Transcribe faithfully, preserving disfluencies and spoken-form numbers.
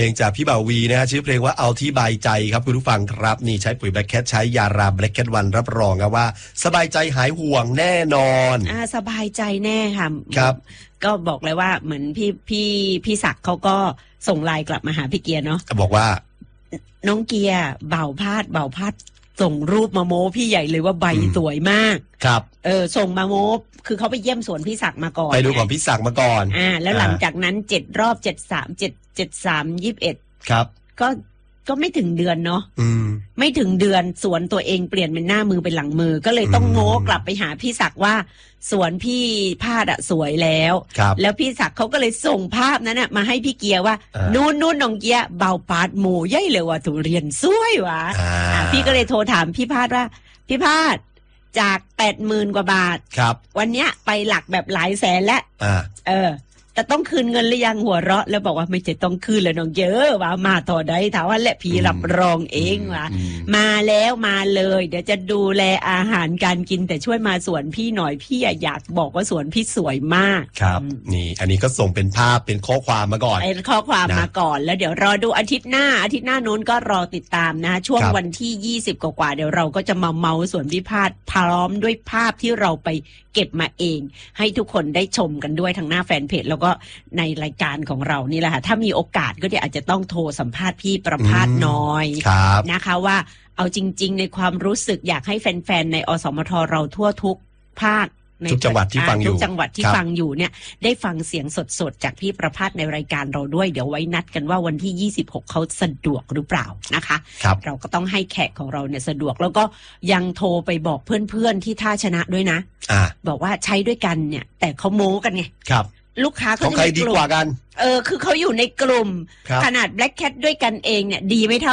เพลงจากพี่บ่าววีนะฮะชื่อเพลงว่าเอาที่บายใจครับคุณผู้ฟังครับนี่ใช้ปุ๋ยแบล็คแคทใช้ยาราแบล็คแคทวันรับรองครับว่าสบายใจหายห่วงแน่นอนอ่าสบายใจแน่ค่ะครับก็บอกเลยว่าเหมือนพี่พี่พี่ศักดิ์เขาก็ส่งไลน์กลับมาหาพี่เกียร์เนาะบอกว่าน้องเกียร์เบาพาดเบาพาดส่งรูปมาโม้พี่ใหญ่เลยว่าใบสวยมากครับเออส่งมาโม้คือเขาไปเยี่ยมสวนพี่ศักดิ์มาก่อนไปดูของพี่ศักดิ์มาก่อนอ่าแล้วหลังจากนั้นเจ็ดรอบเจ็ดสามเจ็ดเจ็ดสามยี่สิบเอ็ดครับก็ก็ไม่ถึงเดือนเนาะไม่ถึงเดือนสวนตัวเองเปลี่ยนเป็นหน้ามือเป็นหลังมือก็เลยต้องโม้กลับไปหาพี่ศักดิ์ว่าสวนพี่พาดอะสวยแล้วแล้วพี่ศักดิ์เขาก็เลยส่งภาพนั้นอะมาให้พี่เกียร์ว่านู่นนู่นน้องเกียร์เบาปาดหมูย่อยเลยว่ะทุเรียนสวยวะพี่ก็เลยโทรถามพี่พาดว่าพี่พาดจากแปดหมื่นกว่าบาทครับวันเนี้ยไปหลักแบบหลายแสนแล้วเออแต่ต้องคืนเงินหรือยังหัวเราะแล้วบอกว่าไม่ใช่ต้องคืนแล้วน้องเยอะว่ามาต่อได้ถามว่าและพี่รับรองเองว่ามาแล้วมาเลยเดี๋ยวจะดูแลอาหารการกินแต่ช่วยมาสวนพี่หน่อยพี่อยากบอกว่าสวนพี่สวยมากครับนี่อันนี้ก็ส่งเป็นภาพเป็นข้อความมาก่อนเป็นข้อความมาก่อนแล้วเดี๋ยวรอดูอาทิตย์หน้าอาทิตย์หน้านู้นก็รอติดตามนะช่วงวันที่ยี่สิบกว่าๆเดี๋ยวเราก็จะมาเมาสวนพี่พาดพร้อมด้วยภาพที่เราไปเก็บมาเองให้ทุกคนได้ชมกันด้วยทางหน้าแฟนเพจแล้วก็ในรายการของเรานี่แหละค่ะถ้ามีโอกาสก็เดี๋ยวอาจจะต้องโทรสัมภาษณ์พี่ประภาสน้อยนะคะว่าเอาจริงๆในความรู้สึกอยากให้แฟนๆในอสมทเราทั่วทุกภาคในทุกจังหวัดที่ฟังอยู่ทุกจังหวัดที่ฟังอยู่เนี่ยได้ฟังเสียงสดๆจากพี่ประภาสในรายการเราด้วยเดี๋ยวไว้นัดกันว่าวันที่ยี่สิบหกเขาสะดวกหรือเปล่านะคะเราก็ต้องให้แขกของเราเนี่ยสะดวกแล้วก็ยังโทรไปบอกเพื่อนๆที่ท่าชนะด้วยนะบอกว่าใช้ด้วยกันเนี่ยแต่เขาโม้กันไงครับลูกค้าเขาใครดีกว่ากันเออคือเขาอยู่ในกลุ่มขนาด Black Cat ด้วยกันเองเนี่ยดีไม่เท่า